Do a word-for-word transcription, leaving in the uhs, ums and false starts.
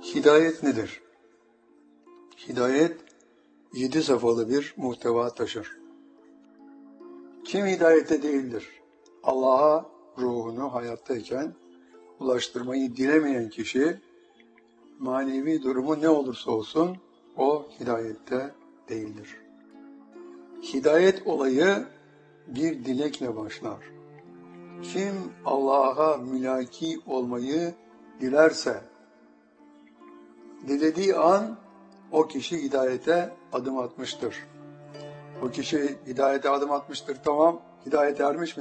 Hidayet nedir? Hidayet, yedi safhalı bir muhteva taşır. Kim hidayette değildir? Allah'a ruhunu hayattayken ulaştırmayı dilemeyen kişi, manevi durumu ne olursa olsun, o hidayette değildir. Hidayet olayı bir dilekle başlar. Kim Allah'a mülaki olmayı dilerse, dilediği an o kişi hidayete adım atmıştır. O kişi hidayete adım atmıştır, tamam, hidayete ermiş mi?